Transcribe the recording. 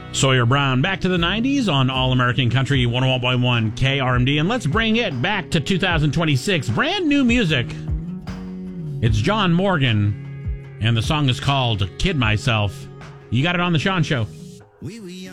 Sawyer Brown, back to the 90s on All American Country 101.1 KRMD. And let's bring it back to 2026. Brand new music. It's John Morgan, and the song is called Kid Myself. You got it on The Sean Show.